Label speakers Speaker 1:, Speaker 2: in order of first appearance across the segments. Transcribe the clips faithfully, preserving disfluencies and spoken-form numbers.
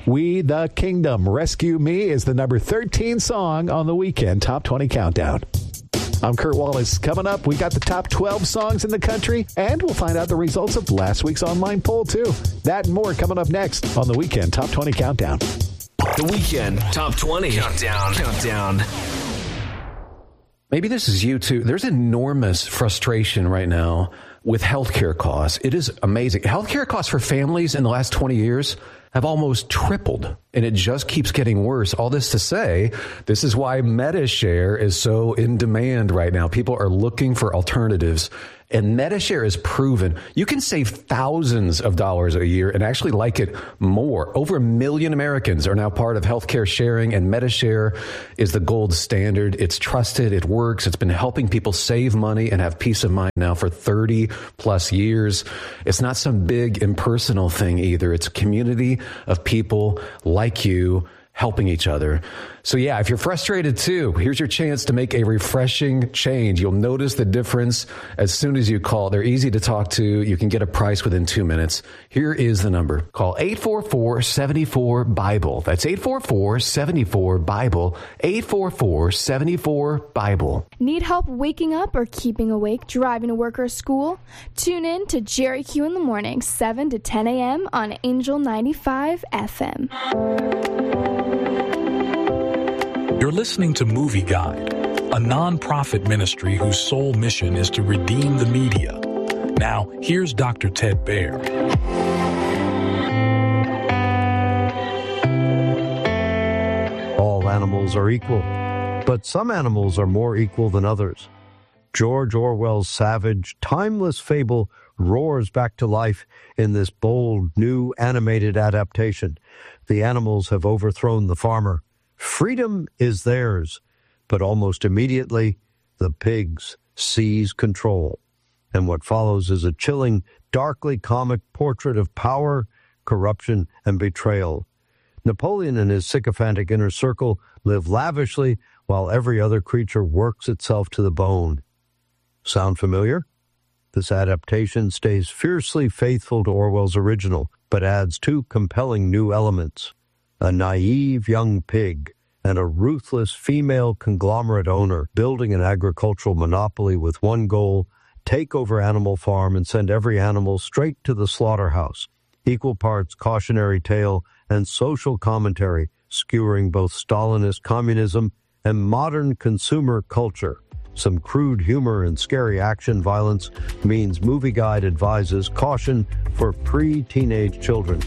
Speaker 1: We the Kingdom. Rescue Me is the number thirteen song on the Weekend Top twenty Countdown. I'm Kurt Wallace. Coming up, we got the top twelve songs in the country, and we'll find out the results of last week's online poll, too. That and more coming up next on the Weekend Top twenty Countdown.
Speaker 2: The Weekend Top twenty Countdown. Countdown.
Speaker 3: Maybe this is you, too. There's enormous frustration right now with healthcare costs. It is amazing. Healthcare costs for families in the last twenty years have almost tripled, and it just keeps getting worse. All this to say, this is why MediShare is so in demand right now. People are looking for alternatives, and MediShare is proven you can save thousands of dollars a year and actually like it more. Over a million Americans are now part of healthcare sharing, and MediShare is the gold standard. It's trusted. It works. It's been helping people save money and have peace of mind now for thirty plus years. It's not some big impersonal thing either. It's a community of people like you helping each other. So yeah, if you're frustrated too, here's your chance to make a refreshing change. You'll notice the difference as soon as you call. They're easy to talk to. You can get a price within two minutes. Here is the number. Call eight four four, seven four, BIBLE. That's eight four four, seven four, BIBLE. eight four four, seven four, BIBLE.
Speaker 4: Need help waking up or keeping awake, driving to work or school? Tune in to Jerry Q in the morning, seven to ten a.m. on Angel ninety-five F M.
Speaker 5: You're listening to Movie Guide, a non-profit ministry whose sole mission is to redeem the media. Now, here's Doctor Ted Baer.
Speaker 6: All animals are equal, but some animals are more equal than others. George Orwell's savage, timeless fable roars back to life in this bold, new animated adaptation. The animals have overthrown the farmer. Freedom is theirs, but almost immediately, the pigs seize control. And what follows is a chilling, darkly comic portrait of power, corruption, and betrayal. Napoleon and his sycophantic inner circle live lavishly while every other creature works itself to the bone. Sound familiar? This adaptation stays fiercely faithful to Orwell's original, but adds two compelling new elements. A naive young pig, and a ruthless female conglomerate owner building an agricultural monopoly with one goal, take over Animal Farm and send every animal straight to the slaughterhouse. Equal parts cautionary tale and social commentary, skewering both Stalinist communism and modern consumer culture. Some crude humor and scary action violence means Movie Guide advises caution for pre-teenage children.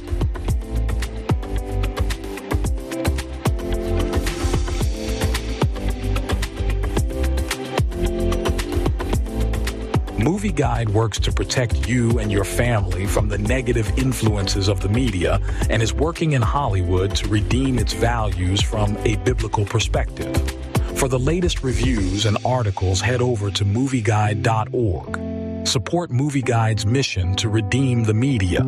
Speaker 5: Movie Guide works to protect you and your family from the negative influences of the media and is working in Hollywood to redeem its values from a biblical perspective. For the latest reviews and articles, head over to movie guide dot org. Support Movie Guide's mission to redeem the media.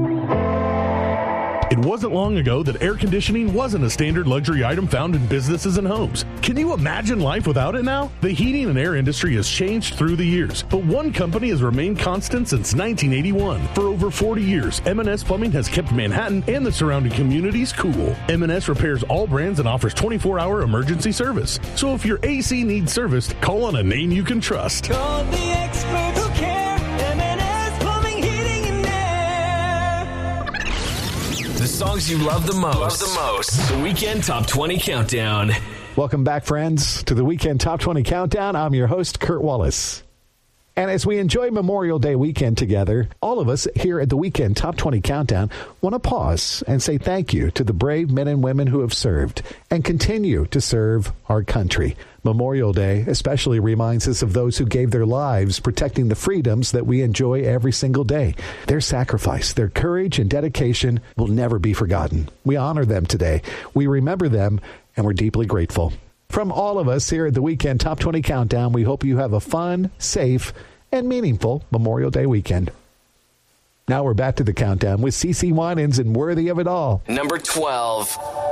Speaker 7: It wasn't long ago that air conditioning wasn't a standard luxury item found in businesses and homes. Can you imagine life without it now? The heating and air industry has changed through the years, but one company has remained constant since nineteen eighty-one. For over forty years, M and S Plumbing has kept Manhattan and the surrounding communities cool. M and S repairs all brands and offers twenty-four hour emergency service. So if your A C needs serviced, call on a name you can trust.
Speaker 8: Call the expert who cares. M and S Plumbing, Heating, and Air.
Speaker 2: The songs you love the most. Love the most. The Weekend Top twenty Countdown.
Speaker 1: Welcome back, friends, to the Weekend Top twenty Countdown. I'm your host, Kurt Wallace. And as we enjoy Memorial Day weekend together, all of us here at the Weekend Top twenty Countdown want to pause and say thank you to the brave men and women who have served and continue to serve our country. Memorial Day especially reminds us of those who gave their lives protecting the freedoms that we enjoy every single day. Their sacrifice, their courage, and dedication will never be forgotten. We honor them today. We remember them, and we're deeply grateful. From all of us here at the Weekend Top twenty Countdown, we hope you have a fun, safe, and meaningful Memorial Day weekend. Now we're back to the countdown with CeCe Winans and Worthy of It All.
Speaker 2: Number twelve.